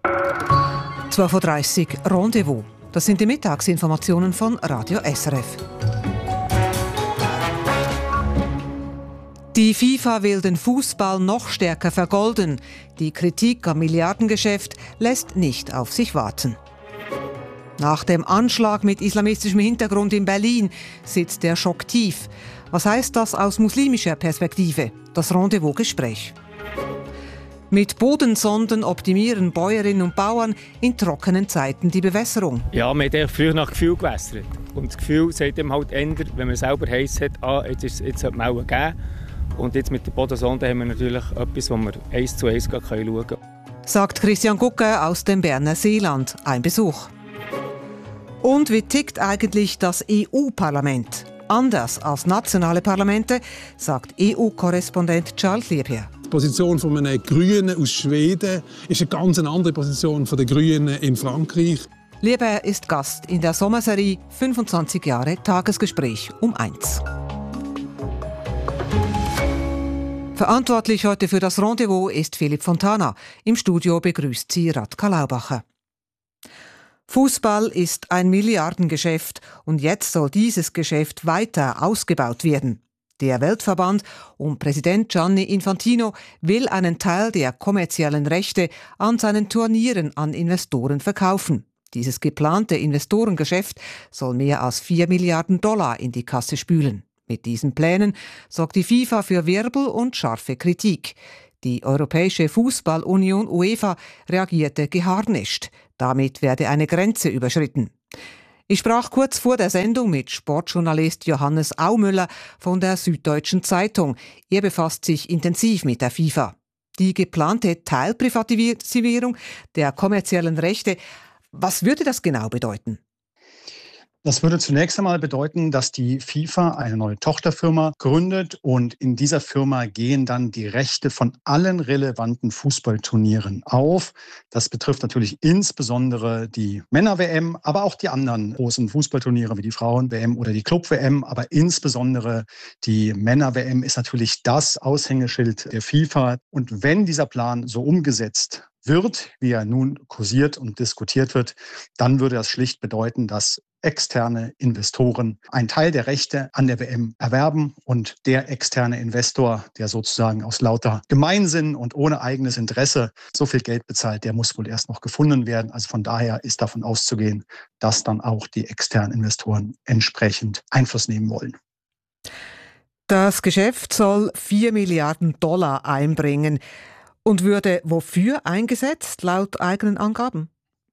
12:30 Uhr Rendezvous. Das sind die Mittagsinformationen von Radio SRF. Die FIFA will den Fußball noch stärker vergolden. Die Kritik am Milliardengeschäft lässt nicht auf sich warten. Nach dem Anschlag mit islamistischem Hintergrund in Berlin sitzt der Schock tief. Was heißt das aus muslimischer Perspektive? Das Rendezvous-Gespräch. Mit Bodensonden optimieren Bäuerinnen und Bauern in trockenen Zeiten die Bewässerung. Ja, man hat früher nach Gefühl gewässert. Und das Gefühl sagt ihm halt eher, wenn man selber heiß hat, jetzt sollte man auch geben. Und jetzt mit der Bodensonde haben wir natürlich etwas, wo wir 1:1 schauen können. Sagt Christian Gucke aus dem Berner Seeland. Ein Besuch. Und wie tickt eigentlich das EU-Parlament? Anders als nationale Parlamente, sagt EU-Korrespondent Charles Liebherr. Die Position von einem Grünen aus Schweden ist eine ganz andere Position von den Grünen in Frankreich. Liebherr ist Gast in der Sommerserie 25 Jahre Tagesgespräch um 1. Verantwortlich heute für das Rendezvous ist Philipp Fontana. Im Studio begrüßt sie Radka Laubacher. Fußball ist ein Milliardengeschäft und jetzt soll dieses Geschäft weiter ausgebaut werden. Der Weltverband und Präsident Gianni Infantino will einen Teil der kommerziellen Rechte an seinen Turnieren an Investoren verkaufen. Dieses geplante Investorengeschäft soll mehr als $4 Milliarden in die Kasse spülen. Mit diesen Plänen sorgt die FIFA für Wirbel und scharfe Kritik. Die Europäische Fußballunion UEFA reagierte geharnischt. Damit werde eine Grenze überschritten. Ich sprach kurz vor der Sendung mit Sportjournalist Johannes Aumüller von der Süddeutschen Zeitung. Er befasst sich intensiv mit der FIFA. Die geplante Teilprivatisierung der kommerziellen Rechte, was würde das genau bedeuten? Das würde zunächst einmal bedeuten, dass die FIFA eine neue Tochterfirma gründet und in dieser Firma gehen dann die Rechte von allen relevanten Fußballturnieren auf. Das betrifft natürlich insbesondere die Männer-WM, aber auch die anderen großen Fußballturniere wie die Frauen-WM oder die Club-WM. Aber insbesondere die Männer-WM ist natürlich das Aushängeschild der FIFA. Und wenn dieser Plan so umgesetzt wird, wie er nun kursiert und diskutiert wird, dann würde das schlicht bedeuten, dass externe Investoren einen Teil der Rechte an der WM erwerben und der externe Investor, der sozusagen aus lauter Gemeinsinn und ohne eigenes Interesse so viel Geld bezahlt, der muss wohl erst noch gefunden werden. Also von daher ist davon auszugehen, dass dann auch die externen Investoren entsprechend Einfluss nehmen wollen. Das Geschäft soll $4 Milliarden einbringen und würde wofür eingesetzt, laut eigenen Angaben?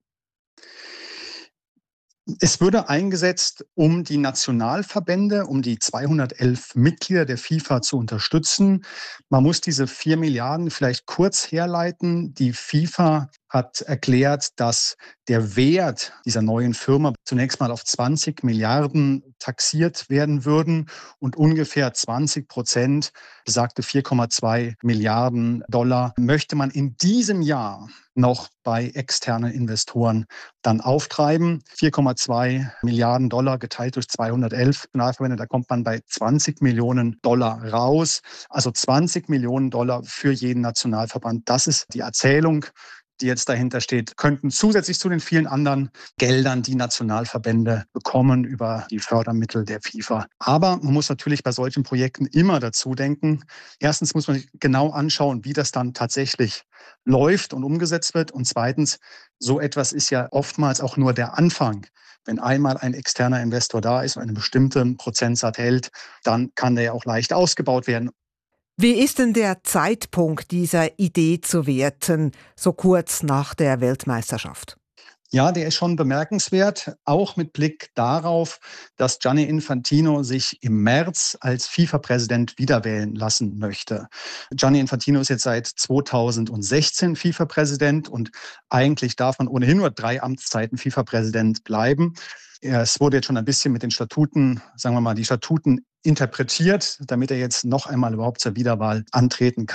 Es würde eingesetzt, um die Nationalverbände, um die 211 Mitglieder der FIFA zu unterstützen. Man muss diese 4 Milliarden vielleicht kurz herleiten. Die FIFA hat erklärt, dass der Wert dieser neuen Firma zunächst mal auf 20 Milliarden taxiert werden würden und ungefähr 20%, besagte $4,2 Milliarden, möchte man in diesem Jahr noch bei externen Investoren dann auftreiben. $4,2 Milliarden geteilt durch 211 Nationalverbände, da kommt man bei $20 Millionen raus. Also $20 Millionen für jeden Nationalverband. Das ist die Erzählung, die jetzt dahinter steht, könnten zusätzlich zu den vielen anderen Geldern, die Nationalverbände bekommen über die Fördermittel der FIFA. Aber man muss natürlich bei solchen Projekten immer dazu denken. Erstens muss man sich genau anschauen, wie das dann tatsächlich läuft und umgesetzt wird. Und zweitens, so etwas ist ja oftmals auch nur der Anfang. Wenn einmal ein externer Investor da ist und einen bestimmten Prozentsatz hält, dann kann der ja auch leicht ausgebaut werden. Wie ist denn der Zeitpunkt dieser Idee zu werten, so kurz nach der Weltmeisterschaft? Ja, der ist schon bemerkenswert, auch mit Blick darauf, dass Gianni Infantino sich im März als FIFA-Präsident wiederwählen lassen möchte. Gianni Infantino ist jetzt seit 2016 FIFA-Präsident und eigentlich darf man ohnehin nur 3 Amtszeiten FIFA-Präsident bleiben. Es wurde jetzt schon ein bisschen mit den Statuten, sagen wir mal, die Statuten interpretiert, damit er jetzt noch einmal überhaupt zur Wiederwahl antreten kann.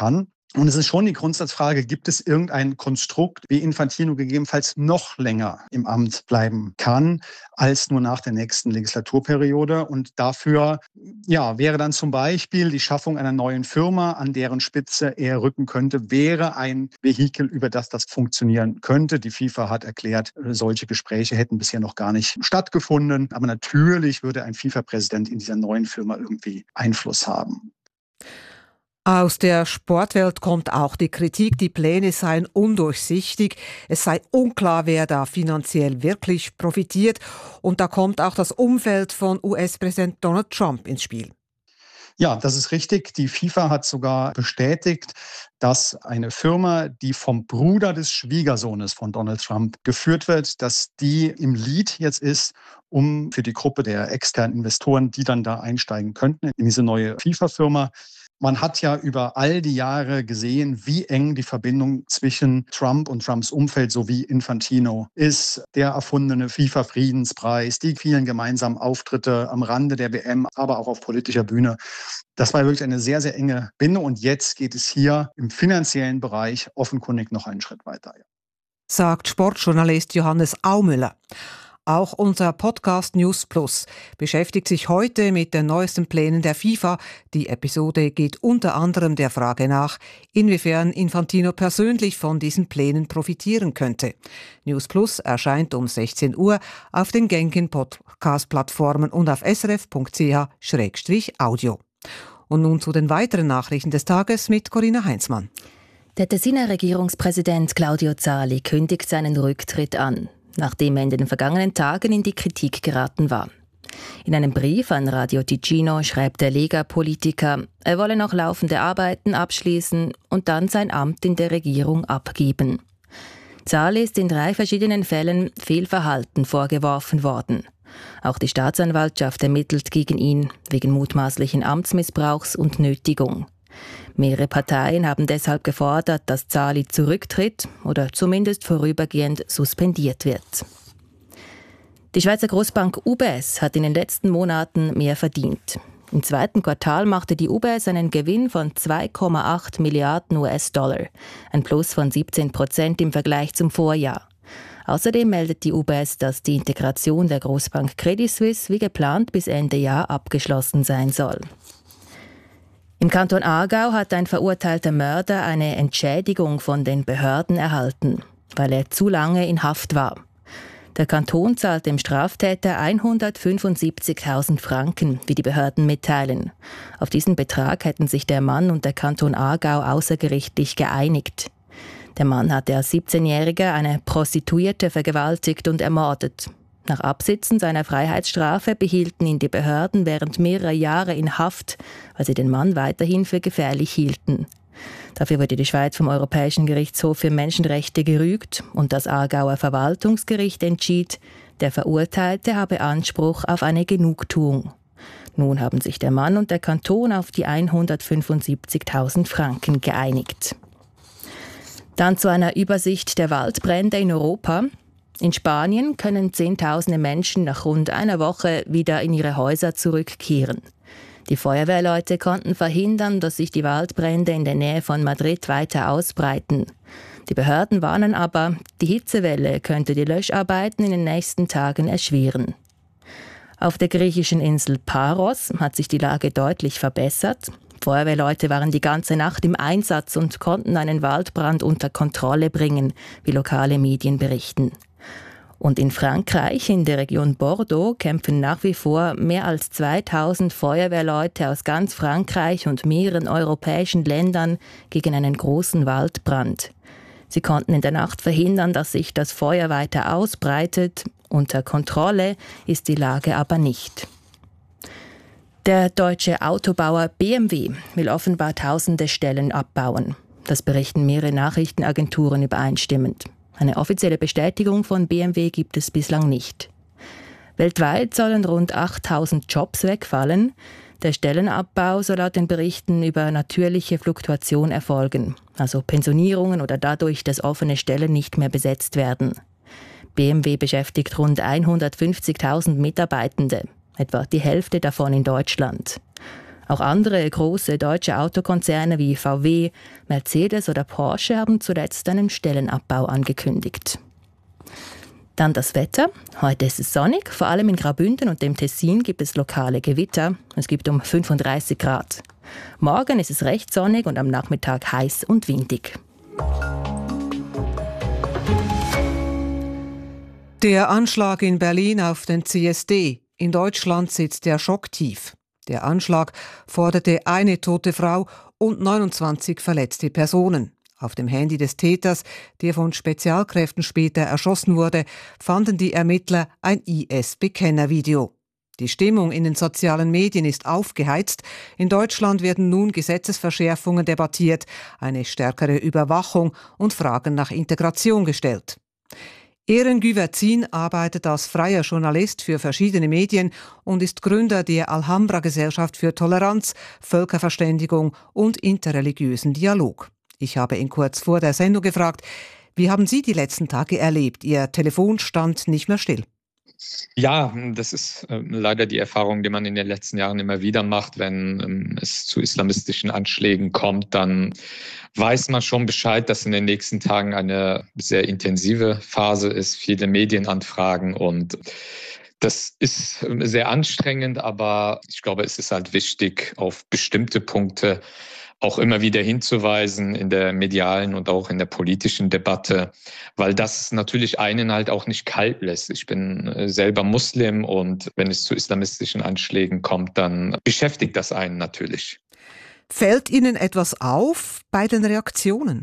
Und es ist schon die Grundsatzfrage, gibt es irgendein Konstrukt, wie Infantino gegebenenfalls noch länger im Amt bleiben kann, als nur nach der nächsten Legislaturperiode. Und dafür wäre dann zum Beispiel die Schaffung einer neuen Firma, an deren Spitze er rücken könnte, wäre ein Vehikel, über das funktionieren könnte. Die FIFA hat erklärt, solche Gespräche hätten bisher noch gar nicht stattgefunden. Aber natürlich würde ein FIFA-Präsident in dieser neuen Firma irgendwie Einfluss haben. Aus der Sportwelt kommt auch die Kritik, die Pläne seien undurchsichtig, es sei unklar, wer da finanziell wirklich profitiert. Und da kommt auch das Umfeld von US-Präsident Donald Trump ins Spiel. Ja, das ist richtig. Die FIFA hat sogar bestätigt, dass eine Firma, die vom Bruder des Schwiegersohnes von Donald Trump geführt wird, dass die im Lead jetzt ist, um für die Gruppe der externen Investoren, die dann da einsteigen könnten in diese neue FIFA-Firma. Man hat ja über all die Jahre gesehen, wie eng die Verbindung zwischen Trump und Trumps Umfeld sowie Infantino ist. Der erfundene FIFA-Friedenspreis, die vielen gemeinsamen Auftritte am Rande der WM, aber auch auf politischer Bühne. Das war wirklich eine sehr, sehr enge Bindung. Und jetzt geht es hier im finanziellen Bereich offenkundig noch einen Schritt weiter. Sagt Sportjournalist Johannes Aumüller. Auch unser Podcast News Plus beschäftigt sich heute mit den neuesten Plänen der FIFA. Die Episode geht unter anderem der Frage nach, inwiefern Infantino persönlich von diesen Plänen profitieren könnte. News Plus erscheint um 16 Uhr auf den gängigen Podcast-Plattformen und auf srf.ch/audio. Und nun zu den weiteren Nachrichten des Tages mit Corinna Heinzmann. Der Tessiner Regierungspräsident Claudio Zali kündigt seinen Rücktritt an, nachdem er in den vergangenen Tagen in die Kritik geraten war. In einem Brief an Radio Ticino schreibt der Lega-Politiker, er wolle noch laufende Arbeiten abschließen und dann sein Amt in der Regierung abgeben. Zali ist in 3 verschiedenen Fällen Fehlverhalten vorgeworfen worden. Auch die Staatsanwaltschaft ermittelt gegen ihn wegen mutmaßlichen Amtsmissbrauchs und Nötigung. Mehrere Parteien haben deshalb gefordert, dass Zali zurücktritt oder zumindest vorübergehend suspendiert wird. Die Schweizer Großbank UBS hat in den letzten Monaten mehr verdient. Im 2. Quartal machte die UBS einen Gewinn von 2,8 Milliarden US-Dollar, ein Plus von 17% im Vergleich zum Vorjahr. Außerdem meldet die UBS, dass die Integration der Großbank Credit Suisse wie geplant bis Ende Jahr abgeschlossen sein soll. Im Kanton Aargau hat ein verurteilter Mörder eine Entschädigung von den Behörden erhalten, weil er zu lange in Haft war. Der Kanton zahlt dem Straftäter 175.000 Franken, wie die Behörden mitteilen. Auf diesen Betrag hätten sich der Mann und der Kanton Aargau außergerichtlich geeinigt. Der Mann hatte als 17-Jähriger eine Prostituierte vergewaltigt und ermordet. Nach Absitzen seiner Freiheitsstrafe behielten ihn die Behörden während mehrerer Jahre in Haft, weil sie den Mann weiterhin für gefährlich hielten. Dafür wurde die Schweiz vom Europäischen Gerichtshof für Menschenrechte gerügt und das Aargauer Verwaltungsgericht entschied, der Verurteilte habe Anspruch auf eine Genugtuung. Nun haben sich der Mann und der Kanton auf die 175.000 Franken geeinigt. Dann zu einer Übersicht der Waldbrände in Europa. In Spanien können Zehntausende Menschen nach rund einer Woche wieder in ihre Häuser zurückkehren. Die Feuerwehrleute konnten verhindern, dass sich die Waldbrände in der Nähe von Madrid weiter ausbreiten. Die Behörden warnen aber, die Hitzewelle könnte die Löscharbeiten in den nächsten Tagen erschweren. Auf der griechischen Insel Paros hat sich die Lage deutlich verbessert. Feuerwehrleute waren die ganze Nacht im Einsatz und konnten einen Waldbrand unter Kontrolle bringen, wie lokale Medien berichten. Und in Frankreich, in der Region Bordeaux, kämpfen nach wie vor mehr als 2000 Feuerwehrleute aus ganz Frankreich und mehreren europäischen Ländern gegen einen großen Waldbrand. Sie konnten in der Nacht verhindern, dass sich das Feuer weiter ausbreitet. Unter Kontrolle ist die Lage aber nicht. Der deutsche Autobauer BMW will offenbar tausende Stellen abbauen. Das berichten mehrere Nachrichtenagenturen übereinstimmend. Eine offizielle Bestätigung von BMW gibt es bislang nicht. Weltweit sollen rund 8000 Jobs wegfallen. Der Stellenabbau soll laut den Berichten über natürliche Fluktuation erfolgen, also Pensionierungen oder dadurch, dass offene Stellen nicht mehr besetzt werden. BMW beschäftigt rund 150.000 Mitarbeitende, etwa die Hälfte davon in Deutschland. Auch andere große deutsche Autokonzerne wie VW, Mercedes oder Porsche haben zuletzt einen Stellenabbau angekündigt. Dann das Wetter. Heute ist es sonnig, vor allem in Graubünden und dem Tessin gibt es lokale Gewitter. Es gibt um 35 Grad. Morgen ist es recht sonnig und am Nachmittag heiß und windig. Der Anschlag in Berlin auf den CSD. In Deutschland sitzt der Schock tief. Der Anschlag forderte eine tote Frau und 29 verletzte Personen. Auf dem Handy des Täters, der von Spezialkräften später erschossen wurde, fanden die Ermittler ein IS-Bekennervideo. Die Stimmung in den sozialen Medien ist aufgeheizt. In Deutschland werden nun Gesetzesverschärfungen debattiert, eine stärkere Überwachung und Fragen nach Integration gestellt. Eren Güverzin arbeitet als freier Journalist für verschiedene Medien und ist Gründer der Alhambra-Gesellschaft für Toleranz, Völkerverständigung und interreligiösen Dialog. Ich habe ihn kurz vor der Sendung gefragt, wie haben Sie die letzten Tage erlebt? Ihr Telefon stand nicht mehr still. Ja, das ist leider die Erfahrung, die man in den letzten Jahren immer wieder macht. Wenn es zu islamistischen Anschlägen kommt, dann weiß man schon Bescheid, dass in den nächsten Tagen eine sehr intensive Phase ist, viele Medienanfragen und das ist sehr anstrengend, aber ich glaube, es ist halt wichtig, auf bestimmte Punkte auch immer wieder hinzuweisen in der medialen und auch in der politischen Debatte, weil das natürlich einen halt auch nicht kalt lässt. Ich bin selber Muslim und wenn es zu islamistischen Anschlägen kommt, dann beschäftigt das einen natürlich. Fällt Ihnen etwas auf bei den Reaktionen?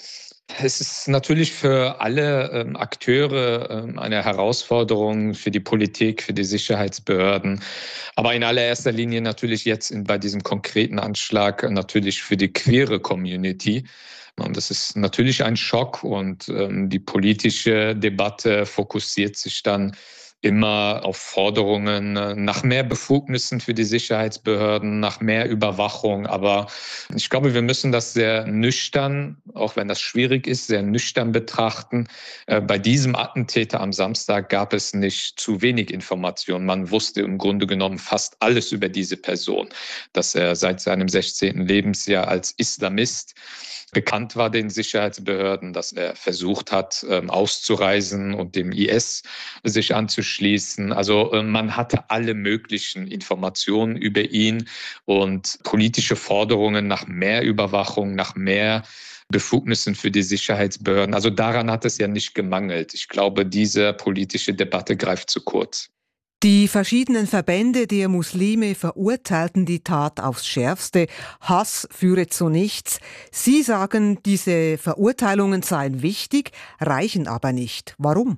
Es ist natürlich für alle Akteure eine Herausforderung, für die Politik, für die Sicherheitsbehörden, aber in allererster Linie natürlich jetzt bei diesem konkreten Anschlag natürlich für die queere Community. Und das ist natürlich ein Schock und die politische Debatte fokussiert sich dann immer auf Forderungen nach mehr Befugnissen für die Sicherheitsbehörden, nach mehr Überwachung. Aber ich glaube, wir müssen das sehr nüchtern, auch wenn das schwierig ist, sehr nüchtern betrachten. Bei diesem Attentäter am Samstag gab es nicht zu wenig Informationen. Man wusste im Grunde genommen fast alles über diese Person, dass er seit seinem 16. Lebensjahr als Islamist bekannt war den Sicherheitsbehörden, dass er versucht hat, auszureisen und dem IS sich anzuschließen. Also man hatte alle möglichen Informationen über ihn und politische Forderungen nach mehr Überwachung, nach mehr Befugnissen für die Sicherheitsbehörden. Also daran hat es ja nicht gemangelt. Ich glaube, diese politische Debatte greift zu kurz. Die verschiedenen Verbände der Muslime verurteilten die Tat aufs Schärfste. Hass führe zu nichts. Sie sagen, diese Verurteilungen seien wichtig, reichen aber nicht. Warum?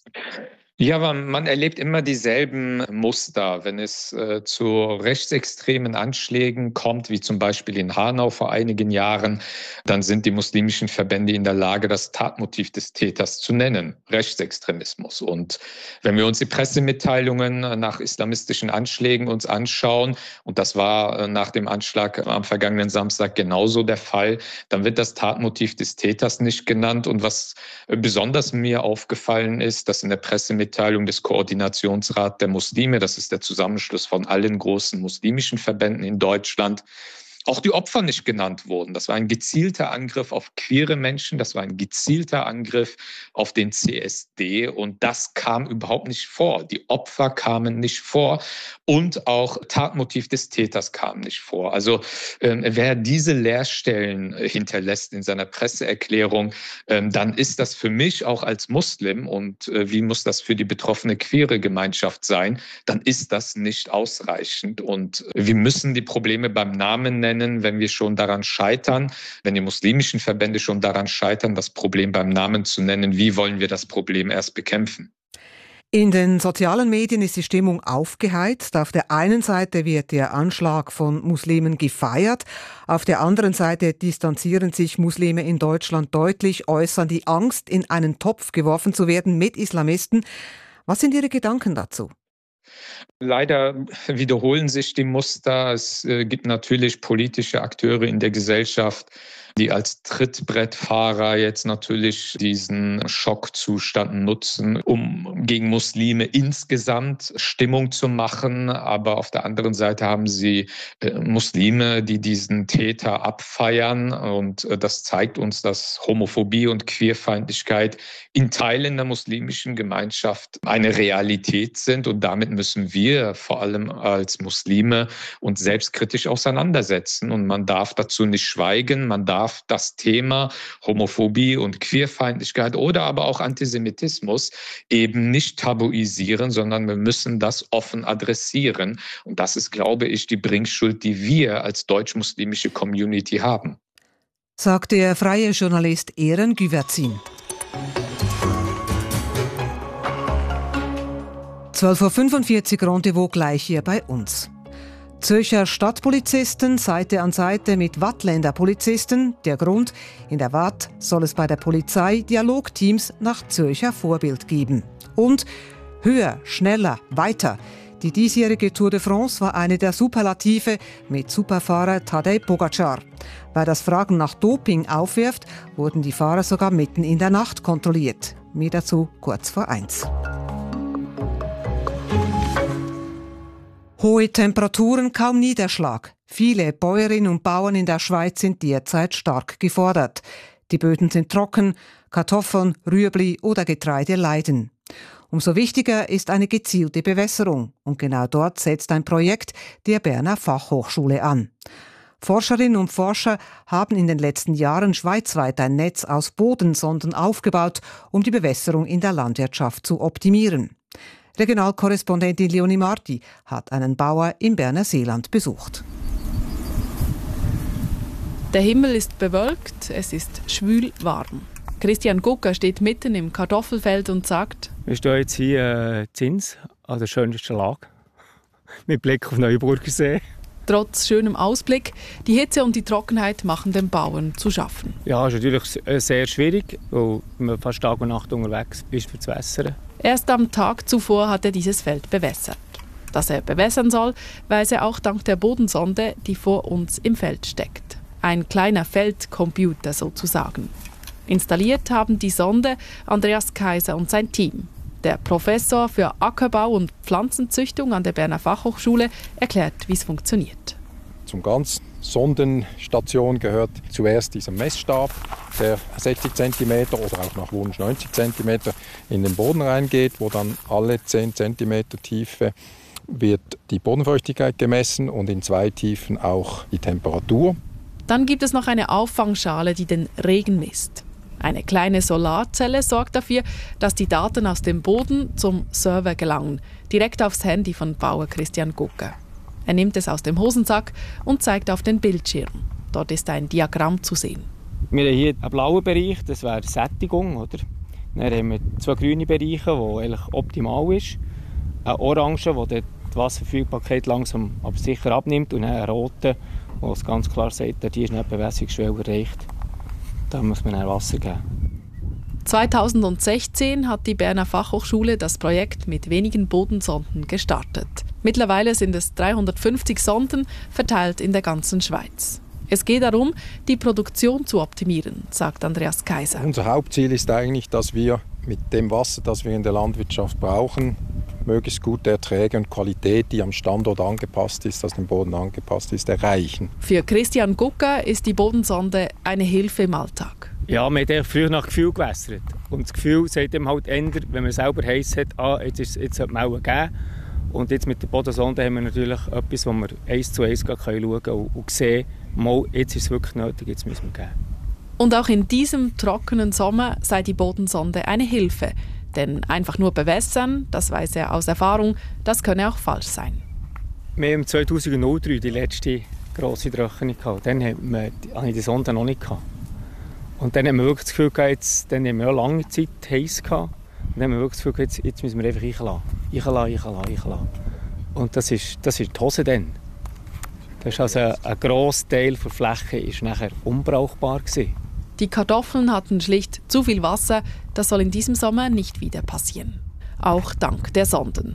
Ja, aber man erlebt immer dieselben Muster. Wenn es zu rechtsextremen Anschlägen kommt, wie zum Beispiel in Hanau vor einigen Jahren, dann sind die muslimischen Verbände in der Lage, das Tatmotiv des Täters zu nennen, Rechtsextremismus. Und wenn wir uns die Pressemitteilungen nach islamistischen Anschlägen uns anschauen, und das war nach dem Anschlag am vergangenen Samstag genauso der Fall, dann wird das Tatmotiv des Täters nicht genannt. Und was besonders mir aufgefallen ist, dass in der Pressemitteilung des Koordinationsrats der Muslime, das ist der Zusammenschluss von allen großen muslimischen Verbänden in Deutschland, auch die Opfer nicht genannt wurden. Das war ein gezielter Angriff auf queere Menschen, das war ein gezielter Angriff auf den CSD und das kam überhaupt nicht vor. Die Opfer kamen nicht vor und auch Tatmotiv des Täters kam nicht vor. Also wer diese Leerstellen hinterlässt in seiner Presseerklärung, dann ist das für mich auch als Muslim und wie muss das für die betroffene queere Gemeinschaft sein, dann ist das nicht ausreichend und wir müssen die Probleme beim Namen nennen, wenn wir schon daran scheitern, wenn die muslimischen Verbände schon daran scheitern, das Problem beim Namen zu nennen, wie wollen wir das Problem erst bekämpfen? In den sozialen Medien ist die Stimmung aufgeheizt. Auf der einen Seite wird der Anschlag von Muslimen gefeiert, auf der anderen Seite distanzieren sich Muslime in Deutschland deutlich, äußern die Angst, in einen Topf geworfen zu werden mit Islamisten. Was sind Ihre Gedanken dazu? Leider wiederholen sich die Muster. Es gibt natürlich politische Akteure in der Gesellschaft, die als Trittbrettfahrer jetzt natürlich diesen Schockzustand nutzen, um gegen Muslime insgesamt Stimmung zu machen. Aber auf der anderen Seite haben sie Muslime, die diesen Täter abfeiern. Und das zeigt uns, dass Homophobie und Queerfeindlichkeit in Teilen der muslimischen Gemeinschaft eine Realität sind. Und damit müssen wir vor allem als Muslime uns selbstkritisch auseinandersetzen. Und man darf dazu nicht schweigen. Man darf das Thema Homophobie und Queerfeindlichkeit oder aber auch Antisemitismus eben nicht tabuisieren, sondern wir müssen das offen adressieren. Und das ist, glaube ich, die Bringschuld, die wir als deutsch-muslimische Community haben. Sagt der freie Journalist Eren Güverzin. 12.45 Uhr Rendezvous gleich hier bei uns. Zürcher Stadtpolizisten Seite an Seite mit Waadtländer Polizisten. Der Grund: in der Waadt soll es bei der Polizei Dialogteams nach Zürcher Vorbild geben. Und höher, schneller, weiter. Die diesjährige Tour de France war eine der Superlative mit Superfahrer Tadej Pogačar. Weil das Fragen nach Doping aufwirft, wurden die Fahrer sogar mitten in der Nacht kontrolliert. Mehr dazu kurz vor 1. Hohe Temperaturen, kaum Niederschlag. Viele Bäuerinnen und Bauern in der Schweiz sind derzeit stark gefordert. Die Böden sind trocken, Kartoffeln, Rüebli oder Getreide leiden. Umso wichtiger ist eine gezielte Bewässerung. Und genau dort setzt ein Projekt der Berner Fachhochschule an. Forscherinnen und Forscher haben in den letzten Jahren schweizweit ein Netz aus Bodensonden aufgebaut, um die Bewässerung in der Landwirtschaft zu optimieren. Regionalkorrespondentin Leonie Marti hat einen Bauer im Berner Seeland besucht. Der Himmel ist bewölkt, es ist schwül warm. Christian Gucker steht mitten im Kartoffelfeld und sagt: Wir stehen jetzt hier Zins, an der schönsten Lage, mit Blick auf Neuburgersee. Trotz schönem Ausblick, die Hitze und die Trockenheit machen den Bauern zu schaffen. Ja, es ist natürlich sehr schwierig, weil man fast Tag und Nacht unterwegs ist für das Wässern. Erst am Tag zuvor hat er dieses Feld bewässert. Dass er bewässern soll, weiß er auch dank der Bodensonde, die vor uns im Feld steckt. Ein kleiner Feldcomputer sozusagen. Installiert haben die Sonde Andreas Kaiser und sein Team. Der Professor für Ackerbau und Pflanzenzüchtung an der Berner Fachhochschule erklärt, wie es funktioniert. Zum ganzen Sondenstation gehört zuerst dieser Messstab, der 60 cm oder auch nach Wunsch 90 cm in den Boden reingeht, wo dann alle 10 cm Tiefe wird die Bodenfeuchtigkeit gemessen und in 2 Tiefen auch die Temperatur. Dann gibt es noch eine Auffangschale, die den Regen misst. Eine kleine Solarzelle sorgt dafür, dass die Daten aus dem Boden zum Server gelangen, direkt aufs Handy von Bauer Christian Gucker. Er nimmt es aus dem Hosensack und zeigt auf den Bildschirm. Dort ist ein Diagramm zu sehen. Wir haben hier einen blauen Bereich, das wäre Sättigung. Oder? Dann haben wir 2 grüne Bereiche, die eigentlich optimal ist. Ein orange, wo die Wasserverfügbarkeit langsam aber sicher abnimmt. Und einen roten, wo es ganz klar sagt, hier ist nicht die Bewässerungsschwelle erreicht. Da muss man dann Wasser geben. 2016 hat die Berner Fachhochschule das Projekt mit wenigen Bodensonden gestartet. Mittlerweile sind es 350 Sonden, verteilt in der ganzen Schweiz. Es geht darum, die Produktion zu optimieren, sagt Andreas Kaiser. Unser Hauptziel ist eigentlich, dass wir mit dem Wasser, das wir in der Landwirtschaft brauchen, möglichst gute Erträge und Qualität, die am Standort angepasst ist, dem Boden angepasst ist, erreichen. Für Christian Gucker ist die Bodensonde eine Hilfe im Alltag. Ja, man hat früher nach Gefühl gewässert. Und das Gefühl sagt ihm halt eher, wenn man selber heiß hat, jetzt sollte man auch geben. Und jetzt mit der Bodensonde haben wir natürlich etwas, wo wir 1:1 schauen können und sehen, mal, jetzt ist es wirklich nötig, jetzt müssen wir geben. Und auch in diesem trockenen Sommer sei die Bodensonde eine Hilfe. Denn einfach nur bewässern, das weiß er aus Erfahrung, das könne auch falsch sein. Wir haben 2003 die letzte grosse Trockenung gehabt. Dann hatte ich die Sonde noch nicht gehabt. Und dann haben wir wirklich das Gefühl gehabt, dann haben wir auch lange Zeit heiß gehabt. Und dann haben wir wirklich das Gefühl gehabt, jetzt müssen wir einfach einlassen. Und das ist die Hose dann. Das ist also ein grosser Teil der Fläche ist nachher unbrauchbar gewesen. Die Kartoffeln hatten schlicht zu viel Wasser. Das soll in diesem Sommer nicht wieder passieren. Auch dank der Sonden.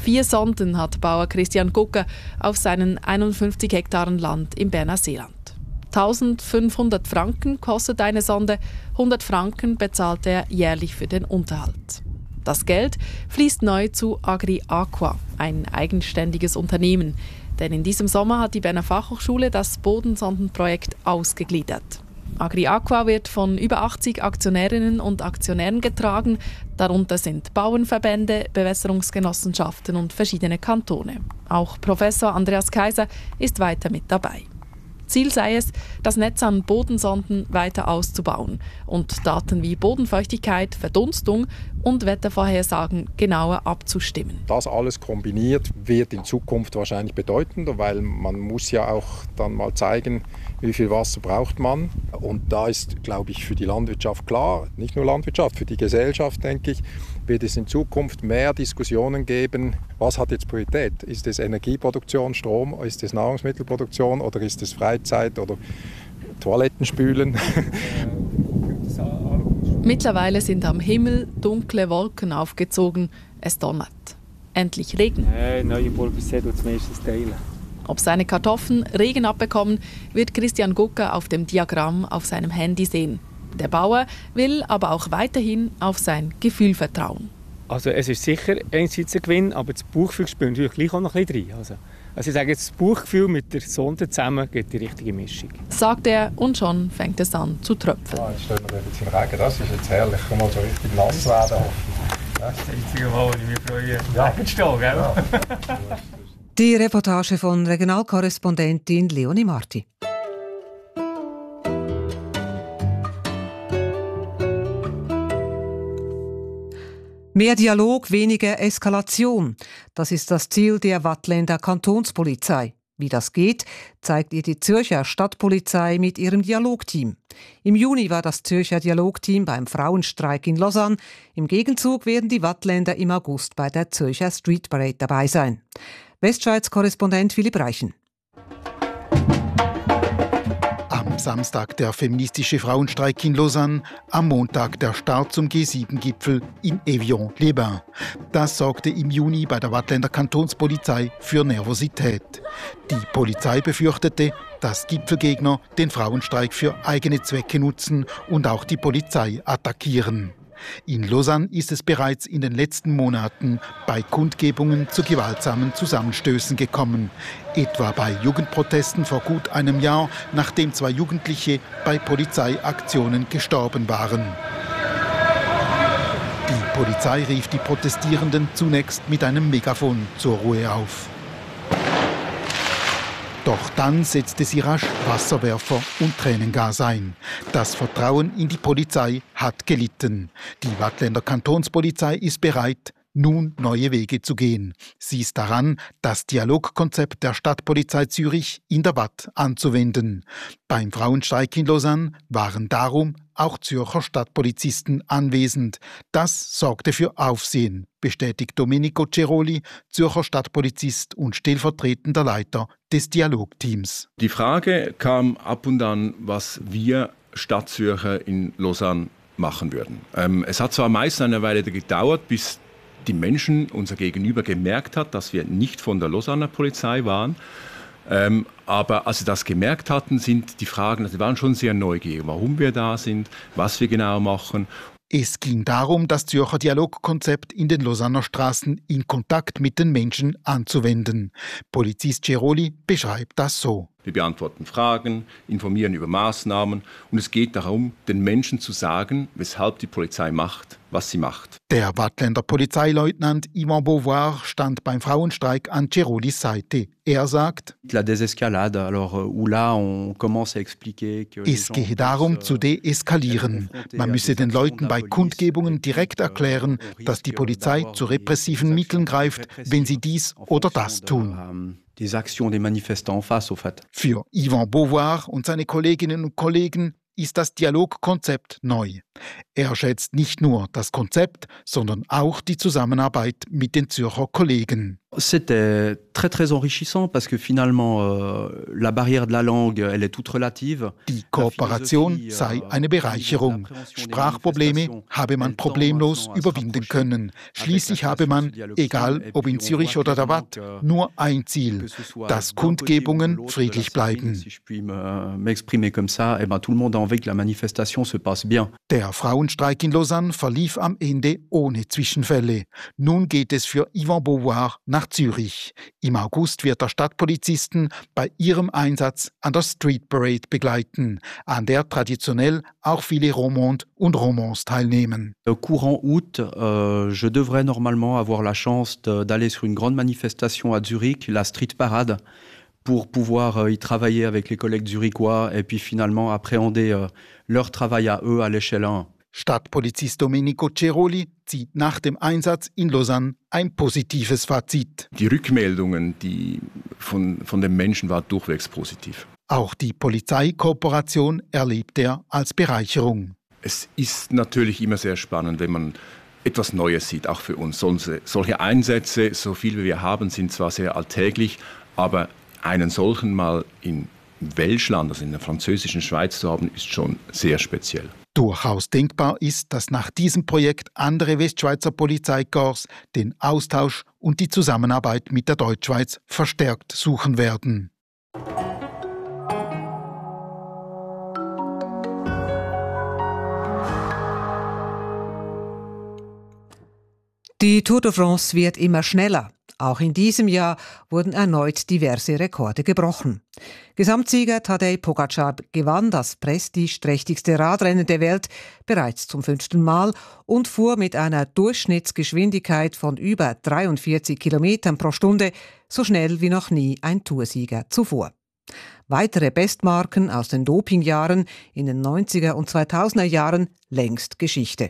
4 Sonden hat Bauer Christian Gugger auf seinen 51 Hektaren Land im Berner Seeland. 1.500 Franken kostet eine Sonde, 100 Franken bezahlt er jährlich für den Unterhalt. Das Geld fließt neu zu Agri Aqua, ein eigenständiges Unternehmen. Denn in diesem Sommer hat die Berner Fachhochschule das Bodensondenprojekt ausgegliedert. Agri Aqua wird von über 80 Aktionärinnen und Aktionären getragen. Darunter sind Bauernverbände, Bewässerungsgenossenschaften und verschiedene Kantone. Auch Professor Andreas Kaiser ist weiter mit dabei. Ziel sei es, das Netz an Bodensonden weiter auszubauen und Daten wie Bodenfeuchtigkeit, Verdunstung und Wettervorhersagen genauer abzustimmen. Das alles kombiniert wird in Zukunft wahrscheinlich bedeutender, weil man muss ja auch dann mal zeigen, wie viel Wasser braucht man. Und da ist, glaube ich, für die Landwirtschaft klar, nicht nur Landwirtschaft, für die Gesellschaft, denke ich, wird es in Zukunft mehr Diskussionen geben, was hat jetzt Priorität? Ist es Energieproduktion, Strom, ist es Nahrungsmittelproduktion oder ist es Freizeit oder Toilettenspülen? Mittlerweile sind am Himmel dunkle Wolken aufgezogen. Es donnert. Endlich Regen. Neue Pulversee tut es meistens teilen. Ob seine Kartoffeln Regen abbekommen, wird Christian Gugger auf dem Diagramm auf seinem Handy sehen. Der Bauer will aber auch weiterhin auf sein Gefühl vertrauen. Also es ist sicher einerseits ein Gewinn, aber das Bauchgefühl spielt natürlich gleich auch noch ein bisschen rein. Also ich sage jetzt, das Bauchgefühl mit der Sonde zusammen gibt die richtige Mischung. Sagt er und schon fängt es an zu tröpfeln. Jetzt stehen wir jetzt im Regen, das ist jetzt herrlich. Ich kann mal so richtig nass werden. Das ist das einzige Mal, wo ich mich freue, Regen zu stehen, gell? Die Reportage von Regionalkorrespondentin Leonie Marti. Mehr Dialog, weniger Eskalation. Das ist das Ziel der Waadtländer Kantonspolizei. Wie das geht, zeigt ihr die Zürcher Stadtpolizei mit ihrem Dialogteam. Im Juni war das Zürcher Dialogteam beim Frauenstreik in Lausanne. Im Gegenzug werden die Waadtländer im August bei der Zürcher Street Parade dabei sein. Westschweiz-Korrespondent Philipp Reichen. Am Samstag der feministische Frauenstreik in Lausanne, am Montag der Start zum G7-Gipfel in Evian-les-Bains. Das sorgte im Juni bei der Waadtländer Kantonspolizei für Nervosität. Die Polizei befürchtete, dass Gipfelgegner den Frauenstreik für eigene Zwecke nutzen und auch die Polizei attackieren. In Lausanne ist es bereits in den letzten Monaten bei Kundgebungen zu gewaltsamen Zusammenstößen gekommen. Etwa bei Jugendprotesten vor gut einem Jahr, nachdem 2 Jugendliche bei Polizeiaktionen gestorben waren. Die Polizei rief die Protestierenden zunächst mit einem Megafon zur Ruhe auf. Doch dann setzte sie rasch Wasserwerfer und Tränengas ein. Das Vertrauen in die Polizei hat gelitten. Die Waadtländer Kantonspolizei ist bereit, nun neue Wege zu gehen. Sie ist daran, das Dialogkonzept der Stadtpolizei Zürich in der Waadt anzuwenden. Beim Frauenstreik in Lausanne waren darum auch Zürcher Stadtpolizisten anwesend. Das sorgte für Aufsehen, bestätigt Domenico Ceroli, Zürcher Stadtpolizist und stellvertretender Leiter des Dialogteams. Die Frage kam ab und an, was wir Stadtzürcher in Lausanne machen würden. Es hat zwar meist eine Weile gedauert, bis die Menschen, unser Gegenüber, gemerkt hat, dass wir nicht von der Lausanner Polizei waren. Aber als sie das gemerkt hatten, sind die Fragen, sie waren schon sehr neugierig, warum wir da sind, was wir genau machen. Es ging darum, das Zürcher Dialogkonzept in den Lausanner Straßen in Kontakt mit den Menschen anzuwenden. Polizist Ceroli beschreibt das so. Wir beantworten Fragen, informieren über Maßnahmen und es geht darum, den Menschen zu sagen, weshalb die Polizei macht, was sie macht. Der Waadtländer Polizeileutnant Yvan Beauvoir stand beim Frauenstreik an Cerolis Seite. Er sagt, es gehe darum, zu deeskalieren. Man müsse den Leuten bei Kundgebungen direkt erklären, dass die Polizei zu repressiven Mitteln greift, wenn sie dies oder das tun. Für Yvan Beauvoir und seine Kolleginnen und Kollegen ist das Dialogkonzept neu. Er schätzt nicht nur das Konzept, sondern auch die Zusammenarbeit mit den Zürcher Kollegen. C'était très très enrichissant parce que finalement la barrière de la langue, elle est toute relative. Die Kooperation sei eine Bereicherung. Sprachprobleme habe man problemlos überwinden können. Schließlich habe man, egal ob in Zürich oder der Watt, nur ein Ziel, dass Kundgebungen friedlich bleiben. Der Frauenstreik in Lausanne verlief am Ende ohne Zwischenfälle. Nun geht es für Yvonne Beauvoir nach Zürich. Im August wird der Stadtpolizisten bei ihrem Einsatz an der Street Parade begleiten, an der traditionell auch viele Romandes und Romans teilnehmen. Courant août, je devrais normalement avoir la chance d'aller sur une grande manifestation à Zurich, la Street Parade, pour pouvoir y travailler avec les collègues zurichois et puis finalement appréhender leur travail à eux à l'échelle 1. Stadtpolizist Domenico Ceroli zieht nach dem Einsatz in Lausanne ein positives Fazit. Die Rückmeldungen von den Menschen waren durchwegs positiv. Auch die Polizeikooperation erlebt er als Bereicherung. Es ist natürlich immer sehr spannend, wenn man etwas Neues sieht, auch für uns. Solche Einsätze, so viel wie wir haben, sind zwar sehr alltäglich, aber einen solchen mal in Welschland, also in der französischen Schweiz zu haben, ist schon sehr speziell. Durchaus denkbar ist, dass nach diesem Projekt andere Westschweizer Polizeikorps den Austausch und die Zusammenarbeit mit der Deutschschweiz verstärkt suchen werden. Die Tour de France wird immer schneller. Auch in diesem Jahr wurden erneut diverse Rekorde gebrochen. Gesamtsieger Tadej Pogačar gewann das prestigeträchtigste Radrennen der Welt bereits zum 5. Mal und fuhr mit einer Durchschnittsgeschwindigkeit von über 43 Kilometern pro Stunde so schnell wie noch nie ein Toursieger zuvor. Weitere Bestmarken aus den Dopingjahren in den 90er und 2000er Jahren längst Geschichte.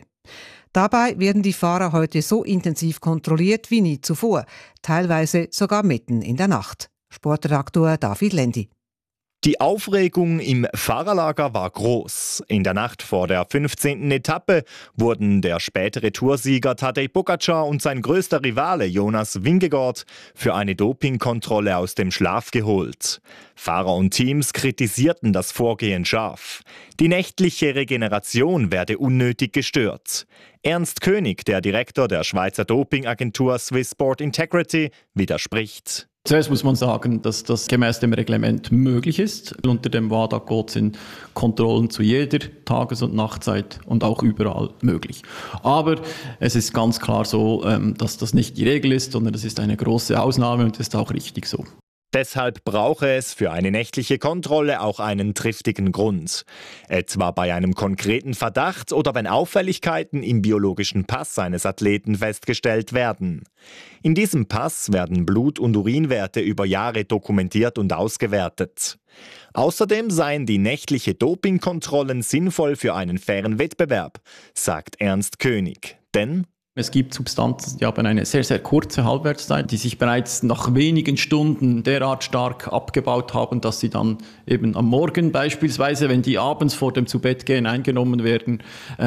Dabei werden die Fahrer heute so intensiv kontrolliert wie nie zuvor, teilweise sogar mitten in der Nacht. Sportredaktor David Lendi. Die Aufregung im Fahrerlager war groß. In der Nacht vor der 15. Etappe wurden der spätere Toursieger Tadej Pogačar und sein größter Rivale Jonas Vingegaard für eine Dopingkontrolle aus dem Schlaf geholt. Fahrer und Teams kritisierten das Vorgehen scharf. Die nächtliche Regeneration werde unnötig gestört. Ernst König, der Direktor der Schweizer Dopingagentur Swiss Sport Integrity, widerspricht. Zuerst muss man sagen, dass das gemäß dem Reglement möglich ist. Unter dem WADA-Code sind Kontrollen zu jeder Tages- und Nachtzeit und auch überall möglich. Aber es ist ganz klar so, dass das nicht die Regel ist, sondern das ist eine große Ausnahme und das ist auch richtig so. Deshalb brauche es für eine nächtliche Kontrolle auch einen triftigen Grund. Etwa bei einem konkreten Verdacht oder wenn Auffälligkeiten im biologischen Pass eines Athleten festgestellt werden. In diesem Pass werden Blut- und Urinwerte über Jahre dokumentiert und ausgewertet. Außerdem seien die nächtliche Dopingkontrollen sinnvoll für einen fairen Wettbewerb, sagt Ernst König. Denn es gibt Substanzen, die haben eine sehr, sehr kurze Halbwertszeit, die sich bereits nach wenigen Stunden derart stark abgebaut haben, dass sie dann eben am Morgen beispielsweise, wenn die abends vor dem Zubettgehen eingenommen werden,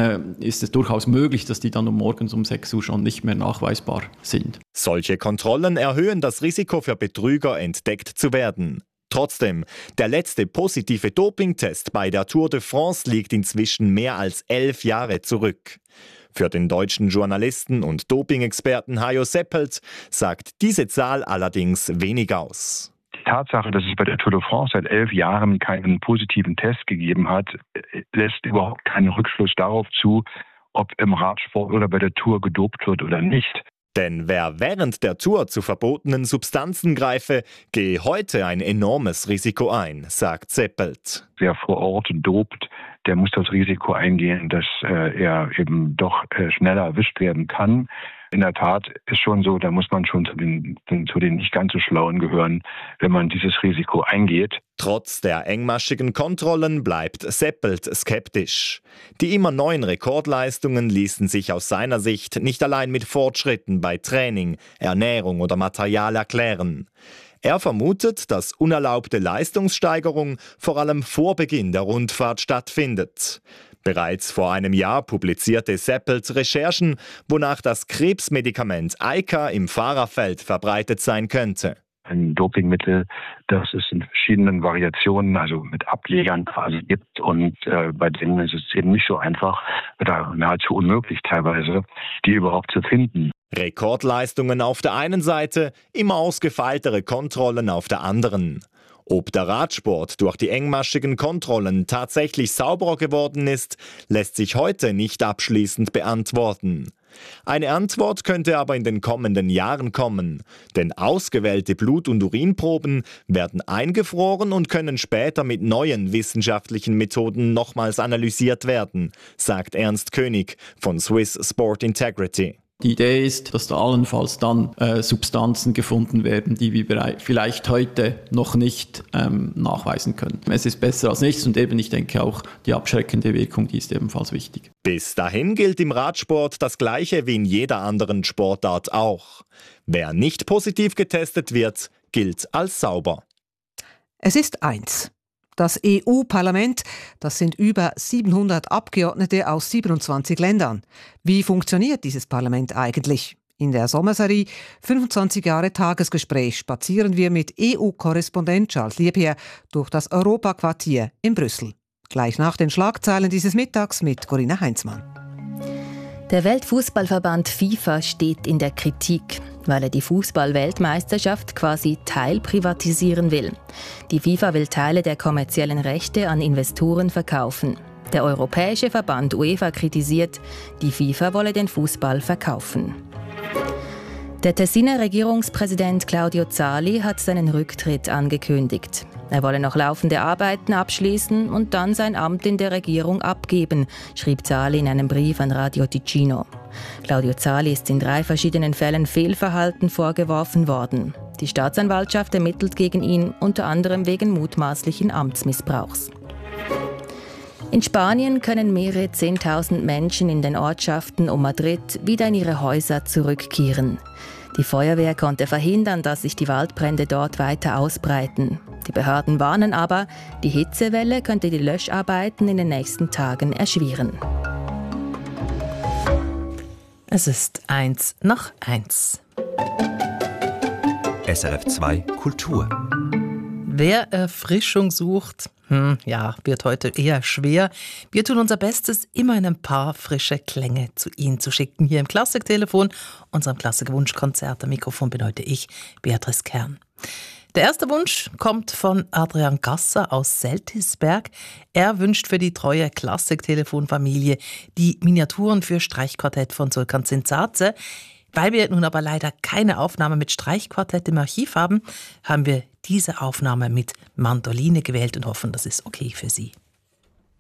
ist es durchaus möglich, dass die dann morgens um 6 Uhr schon nicht mehr nachweisbar sind. Solche Kontrollen erhöhen das Risiko für Betrüger, entdeckt zu werden. Trotzdem, der letzte positive Dopingtest bei der Tour de France liegt inzwischen mehr als 11 Jahre zurück. Für den deutschen Journalisten und Dopingexperten Hajo Seppelt sagt diese Zahl allerdings wenig aus. Die Tatsache, dass es bei der Tour de France seit 11 Jahren keinen positiven Test gegeben hat, lässt überhaupt keinen Rückschluss darauf zu, ob im Radsport oder bei der Tour gedopt wird oder nicht. Denn wer während der Tour zu verbotenen Substanzen greife, gehe heute ein enormes Risiko ein, sagt Seppelt. Wer vor Ort dopt, der muss das Risiko eingehen, dass er eben doch schneller erwischt werden kann. In der Tat ist schon so, da muss man schon zu den nicht ganz so Schlauen gehören, wenn man dieses Risiko eingeht. Trotz der engmaschigen Kontrollen bleibt Seppelt skeptisch. Die immer neuen Rekordleistungen ließen sich aus seiner Sicht nicht allein mit Fortschritten bei Training, Ernährung oder Material erklären. Er vermutet, dass unerlaubte Leistungssteigerung vor allem vor Beginn der Rundfahrt stattfindet. Bereits vor einem Jahr publizierte Seppelt Recherchen, wonach das Krebsmedikament Ica im Fahrerfeld verbreitet sein könnte. ein Dopingmittel, das es in verschiedenen Variationen, also mit Ablegern quasi gibt. Und bei denen ist es eben nicht so einfach, oder nahezu unmöglich teilweise, die überhaupt zu finden. Rekordleistungen auf der einen Seite, immer ausgefeiltere Kontrollen auf der anderen. Ob der Radsport durch die engmaschigen Kontrollen tatsächlich sauberer geworden ist, lässt sich heute nicht abschließend beantworten. Eine Antwort könnte aber in den kommenden Jahren kommen, denn ausgewählte Blut- und Urinproben werden eingefroren und können später mit neuen wissenschaftlichen Methoden nochmals analysiert werden, sagt Ernst König von Swiss Sport Integrity. Die Idee ist, dass da allenfalls dann Substanzen gefunden werden, die wir vielleicht heute noch nicht nachweisen können. Es ist besser als nichts und eben, ich denke auch, die abschreckende Wirkung, die ist ebenfalls wichtig. Bis dahin gilt im Radsport das Gleiche wie in jeder anderen Sportart auch. Wer nicht positiv getestet wird, gilt als sauber. Es ist eins. Das EU-Parlament, das sind über 700 Abgeordnete aus 27 Ländern. Wie funktioniert dieses Parlament eigentlich? In der Sommerserie 25 Jahre Tagesgespräch spazieren wir mit EU-Korrespondent Charles Liebherr durch das Europaquartier in Brüssel. Gleich nach den Schlagzeilen dieses Mittags mit Corinna Heinzmann. Der Weltfußballverband FIFA steht in der Kritik, weil er die Fußball-Weltmeisterschaft quasi teilprivatisieren will. Die FIFA will Teile der kommerziellen Rechte an Investoren verkaufen. Der Europäische Verband UEFA kritisiert, die FIFA wolle den Fußball verkaufen. Der Tessiner Regierungspräsident Claudio Zali hat seinen Rücktritt angekündigt. Er wolle noch laufende Arbeiten abschließen und dann sein Amt in der Regierung abgeben, schrieb Zali in einem Brief an Radio Ticino. Claudio Zali ist in 3 verschiedenen Fällen Fehlverhalten vorgeworfen worden. Die Staatsanwaltschaft ermittelt gegen ihn unter anderem wegen mutmaßlichen Amtsmissbrauchs. In Spanien können mehrere 10.000 Menschen in den Ortschaften um Madrid wieder in ihre Häuser zurückkehren. Die Feuerwehr konnte verhindern, dass sich die Waldbrände dort weiter ausbreiten. Die Behörden warnen aber, die Hitzewelle könnte die Löscharbeiten in den nächsten Tagen erschweren. Es ist 1:01. SRF 2 Kultur. Wer Erfrischung sucht, wird heute eher schwer. Wir tun unser Bestes, immer ein paar frische Klänge zu Ihnen zu schicken. Hier im Klassiktelefon, unserem Klassik-Wunschkonzert. Am Mikrofon bin heute ich, Beatrice Kern. Der erste Wunsch kommt von Adrian Gasser aus Seltisberg. Er wünscht für die treue Klassik-Telefonfamilie die Miniaturen für Streichquartett von Sulkan Zintzadze. Weil wir nun aber leider keine Aufnahme mit Streichquartett im Archiv haben, haben wir diese Aufnahme mit Mandoline gewählt und hoffen, das ist okay für Sie.